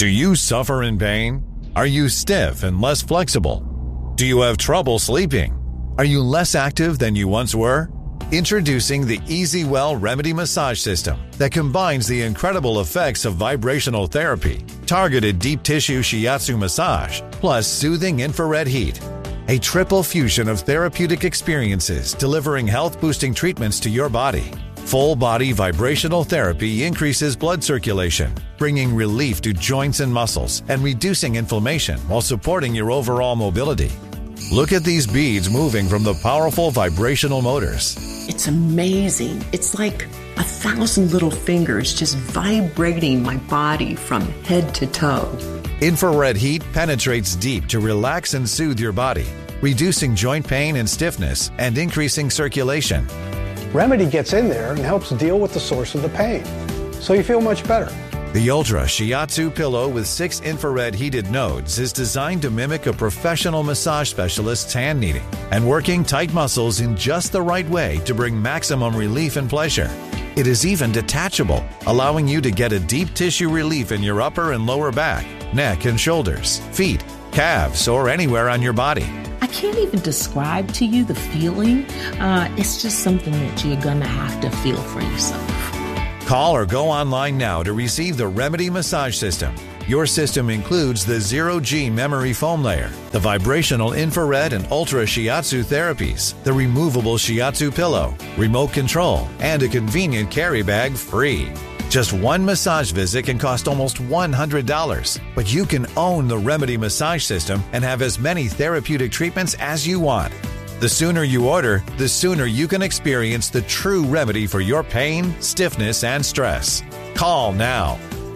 Do you suffer in pain? Are you stiff and less flexible? Do you have trouble sleeping? Are you less active than you once were? Introducing the EasyWell Remedy Massage System that combines the incredible effects of vibrational therapy, targeted deep tissue shiatsu massage, plus soothing infrared heat. A triple fusion of therapeutic experiences delivering health-boosting treatments to your body. Full-body vibrational therapy increases blood circulation, bringing relief to joints and muscles and reducing inflammation while supporting your overall mobility. Look at these beads moving from the powerful vibrational motors. It's amazing. It's like 1,000 little fingers just vibrating my body from head to toe. Infrared heat penetrates deep to relax and soothe your body, reducing joint pain and stiffness and increasing circulation. Remedy gets in there and helps deal with the source of the pain, so you feel much better. The Ultra Shiatsu pillow with 6 infrared heated nodes is designed to mimic a professional massage specialist's hand kneading and working tight muscles in just the right way to bring maximum relief and pleasure. It is even detachable, allowing you to get a deep tissue relief in your upper and lower back, neck and shoulders, feet, calves, or anywhere on your body. I can't even describe to you the feeling. It's just something that you're going to have to feel for yourself. Call or go online now to receive the Remedy Massage System. Your system includes the Zero-G memory foam layer, the vibrational infrared and ultra shiatsu therapies, the removable shiatsu pillow, remote control, and a convenient carry bag free. Just one massage visit can cost almost $100, but you can own the Remedy Massage System and have as many therapeutic treatments as you want. The sooner you order, the sooner you can experience the true remedy for your pain, stiffness, and stress. Call now.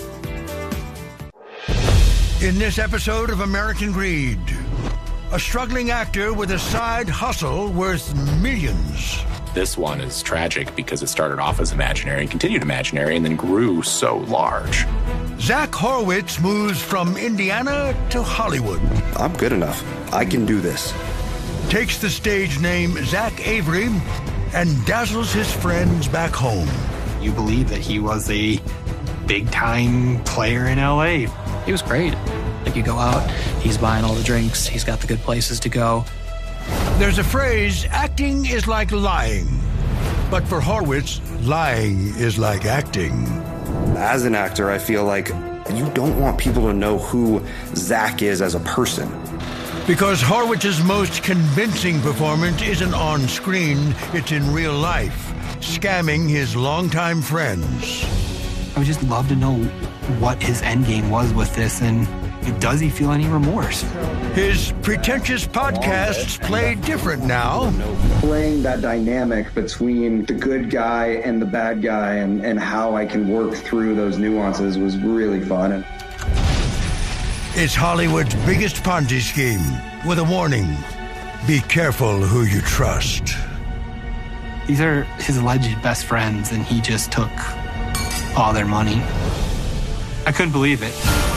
In this episode of American Greed, a struggling actor with a side hustle worth millions. This one is tragic because it started off as imaginary, continued imaginary, and then grew so large. Zach Horowitz moves from Indiana to Hollywood. I'm good enough. I can do this. Takes the stage name Zach Avery and dazzles his friends back home. You believe that he was a big-time player in L.A. He was great. Like, you go out, he's buying all the drinks, he's got the good places to go. There's a phrase, acting is like lying. But for Horowitz, lying is like acting. As an actor, I feel like you don't want people to know who Zach is as a person. Because Horowitz's most convincing performance isn't on screen, it's in real life, scamming his longtime friends. I would just love to know what his end game was with this, and does he feel any remorse? His pretentious podcasts play different now. Playing that dynamic between the good guy and the bad guy and how I can work through those nuances was really fun. It's Hollywood's biggest Ponzi scheme, with a warning. Be careful who you trust. These are his alleged best friends, and he just took all their money. I couldn't believe it.